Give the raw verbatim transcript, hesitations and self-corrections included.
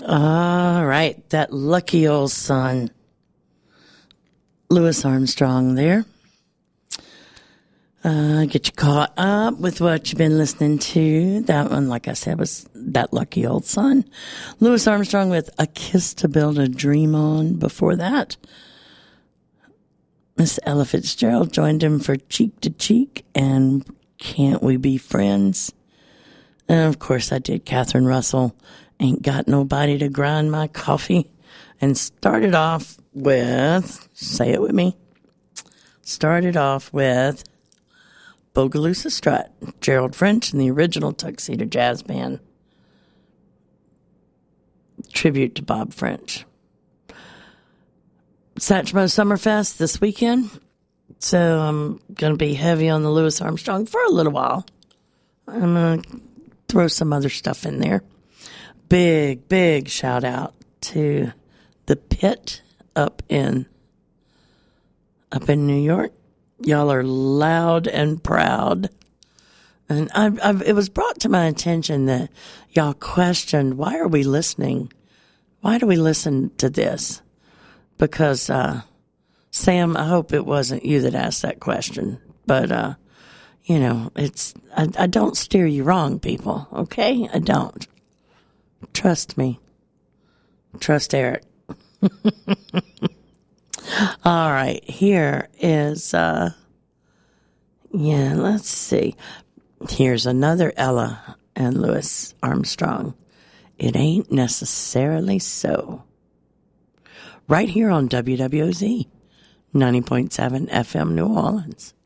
All right, that lucky old son, Louis Armstrong there. Uh, get you caught up with what you've been listening to. That one, like I said, was That Lucky Old Son. Louis Armstrong with A Kiss to Build a Dream On. Before that, Miss Ella Fitzgerald joined him for Cheek to Cheek and Can't We Be Friends? And of course I did Catherine Russell, Ain't Got Nobody to Grind My Coffee. And started off with, say it with me, started off with Bogalusa Strut, Gerald French and the original Tuxedo Jazz Band. Tribute to Bob French. Satchmo Summerfest this weekend. So I'm going to be heavy on the Louis Armstrong for a little while. I'm going to throw some other stuff in there. Big, big shout out to the Pit up in up in New York. Y'all are loud and proud. And I've, I've, it was brought to my attention that y'all questioned, why are we listening? Why do we listen to this? Because, uh, Sam, I hope it wasn't you that asked that question. But, uh, you know, it's, I, I don't steer you wrong, people. Okay? I don't. Trust me. Trust Eric. All right, here is, uh, yeah, let's see. Here's another Ella and Louis Armstrong. It Ain't Necessarily So. Right here on W W O Z, ninety point seven F M New Orleans.